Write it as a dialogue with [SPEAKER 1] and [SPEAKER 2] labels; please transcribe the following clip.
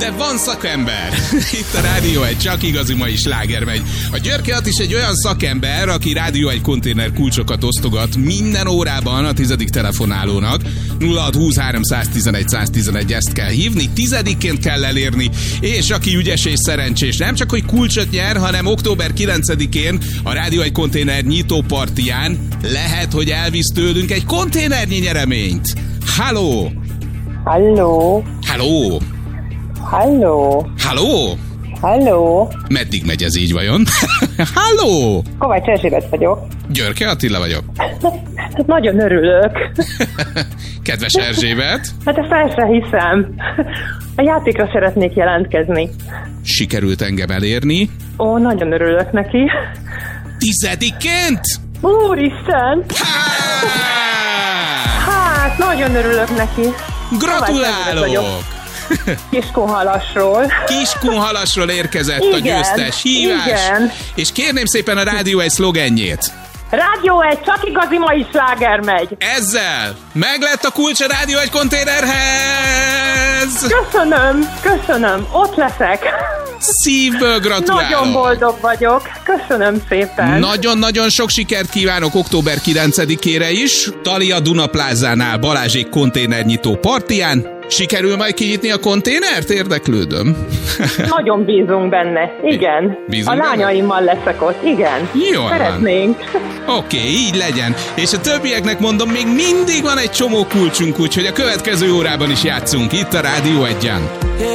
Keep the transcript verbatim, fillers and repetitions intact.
[SPEAKER 1] De van szakember. Itt a Rádió egy, csak igazi mai sláger megy. A Györke Att is egy olyan szakember, aki Rádió egy konténer kulcsokat osztogat minden órában a tizedik telefonálónak. nulla hat húsz háromszáztizenegy száztizenegy, ezt kell hívni, tizedikként kell elérni, és aki ügyes és szerencsés, nem csak hogy kulcsot nyer, hanem október kilencedikén a Rádió egy konténer nyitópartiján lehet, hogy elvisz tőlünk egy konténernyi nyereményt. Halló!
[SPEAKER 2] Halló!
[SPEAKER 1] Halló!
[SPEAKER 2] Halló!
[SPEAKER 1] Halló!
[SPEAKER 2] Halló!
[SPEAKER 1] Meddig megy ez így vajon? Halló!
[SPEAKER 2] Kovács Erzsébet vagyok.
[SPEAKER 1] Györke Attila vagyok.
[SPEAKER 2] Nagyon örülök.
[SPEAKER 1] Kedves Erzsébet!
[SPEAKER 2] Hát ezt el sem hiszem. A játékra szeretnék jelentkezni.
[SPEAKER 1] Sikerült engem elérni.
[SPEAKER 2] Ó, nagyon örülök neki.
[SPEAKER 1] Tizedikként?
[SPEAKER 2] Úristen! Hát, nagyon örülök neki.
[SPEAKER 1] Gratulálok!
[SPEAKER 2] Kiskunhalasról.
[SPEAKER 1] Kiskunhalasról érkezett
[SPEAKER 2] igen,
[SPEAKER 1] a győztes hívás.
[SPEAKER 2] Igen.
[SPEAKER 1] És kérném szépen a Rádió egy szlogenjét.
[SPEAKER 2] Rádió egy, csak igazi mai sláger megy.
[SPEAKER 1] Ezzel meglett a kulcs a Rádió egy konténerhez.
[SPEAKER 2] Köszönöm, köszönöm, ott leszek.
[SPEAKER 1] Szívből gratulálok.
[SPEAKER 2] Nagyon boldog vagyok, köszönöm szépen.
[SPEAKER 1] Nagyon-nagyon sok sikert kívánok október kilencedikére is. Thalia Duna Plázánál Balázsék konténernyitó partiján. Sikerül majd kinyitni a konténert? Érdeklődöm.
[SPEAKER 2] Nagyon bízunk benne, igen.
[SPEAKER 1] Bízunk
[SPEAKER 2] a lányaimmal benne? Leszek ott, igen.
[SPEAKER 1] Jól
[SPEAKER 2] szeretnénk.
[SPEAKER 1] Oké, okay, így legyen. És a többieknek mondom, még mindig van egy csomó kulcsunk, úgyhogy a következő órában is játszunk itt a Rádió egyen.